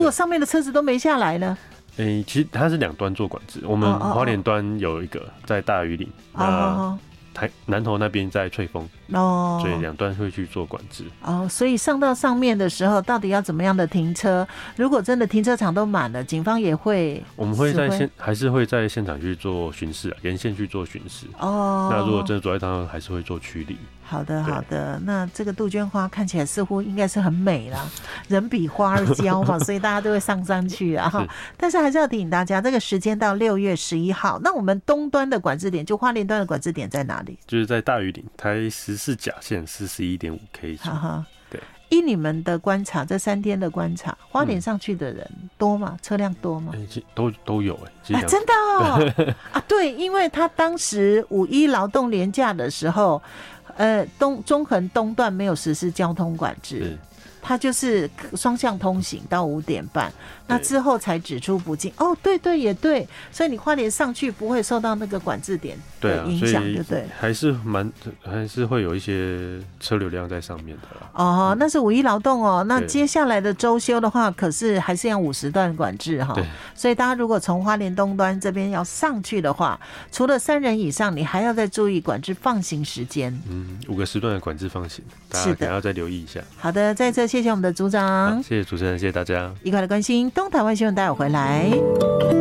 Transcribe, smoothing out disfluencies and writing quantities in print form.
如果上面的车子都没下来呢？ 其实它是两端做管制，我们花莲端有一个在大屿岭，那南投那边在翠峰，所以两端会去做管制。 所以上到上面的时候，到底要怎么样的停车？如果真的停车场都满了，警方也会， 我们会还是会在现场去做巡视，沿线去做巡视。那如果真的阻碍到，还是会做驱离。 好的，好的。那这个杜鹃花看起来似乎应该是很美啦，人比花儿娇嘛，所以大家都会上去啊。但是还是要提醒大家，这个时间到6月11号。那我们东端的管制点，就花莲端的管制点在哪里？ 就是在大屿岭台14甲线41.5 K。对。 依你们的观察，这3天的观察，花莲上去的人多吗？车辆多吗？ 都有真的哦对，因为他当时5·1劳动连假的时候，中横东段没有实施交通管制，它就是双向通行到5点半，那之后才指出不进。对也对，所以你花莲上去不会受到那个管制点的影响，对不对？ 还是会有一些车流量在上面的啦。 那是5·1劳动哦。那接下来的周休的话，可是还是要50段管制哈。所以大家如果从花莲东端这边要上去的话，除了3人以上，你还要再注意管制放行时间。 5个时段的管制放行，大家可能要再留意一下。 好的，在这谢谢我们的组长， 谢谢主持人，谢谢大家， 愉快的关心东台湾新闻，待会回来。